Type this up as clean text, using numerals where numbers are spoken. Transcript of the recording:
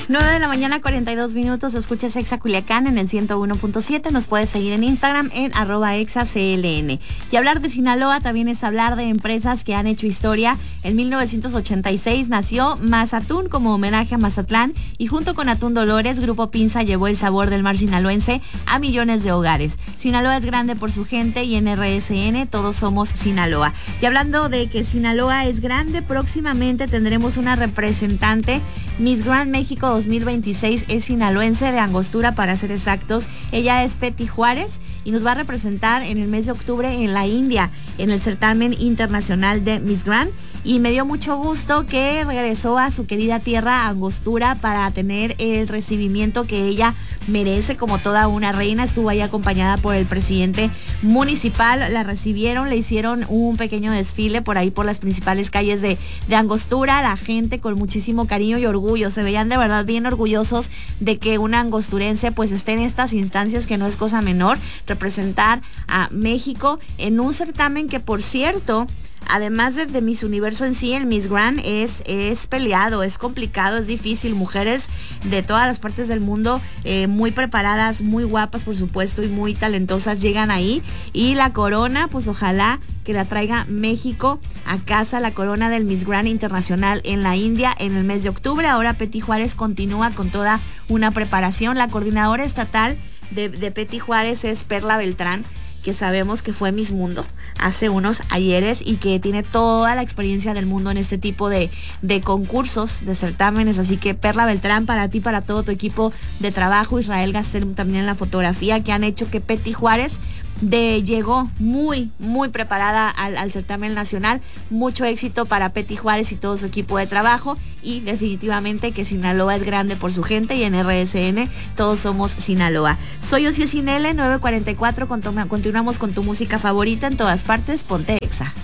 9 de la mañana, 42 minutos. Escuchas Exa Culiacán en el 101.7. Nos puedes seguir en Instagram en @ExaCLN. Y hablar de Sinaloa también es hablar de empresas que han hecho historia. En 1986 nació Mazatún como homenaje a Mazatlán, y junto con Atún Dolores, Grupo Pinza llevó el sabor del mar sinaloense a millones de hogares. Sinaloa es grande por su gente, y en RSN todos somos Sinaloa. Y hablando de que Sinaloa es grande, próximamente tendremos una representante. Miss Grand México 2026 es sinaloense, de Angostura para ser exactos. Ella es Petty Juárez y nos va a representar en el mes de octubre en la India, en el certamen internacional de Miss Grand. Y me dio mucho gusto que regresó a su querida tierra, Angostura, para tener el recibimiento que ella merece como toda una reina. Estuvo ahí acompañada por el presidente municipal, la recibieron, le hicieron un pequeño desfile por ahí por las principales calles de Angostura, la gente con muchísimo cariño y orgullo, se veían de verdad bien orgullosos de que una angosturense pues esté en estas instancias, que no es cosa menor, representar a México en un certamen que, por cierto, además de Miss Universo en sí, el Miss Grand es peleado, es complicado, es difícil. Mujeres de todas las partes del mundo, muy preparadas, muy guapas por supuesto, y muy talentosas, llegan ahí. Y la corona, pues ojalá que la traiga México a casa, la corona del Miss Grand Internacional en la India en el mes de octubre. Ahora Petty Juárez continúa con toda una preparación. La coordinadora estatal de Petty Juárez es Perla Beltrán, que sabemos que fue Miss Mundo hace unos ayeres y que tiene toda la experiencia del mundo en este tipo de concursos, de certámenes. Así que Perla Beltrán, para ti, para todo tu equipo de trabajo, Israel Gaster también en la fotografía, que han hecho que Petty Juárez llegó muy preparada al certamen nacional. Mucho éxito para Petty Juárez y todo su equipo de trabajo, y definitivamente que Sinaloa es grande por su gente, y en RSN todos somos Sinaloa. Soy Ociel Sinele, 9:44. Continuamos con tu música favorita en todas partes. Ponte Exa.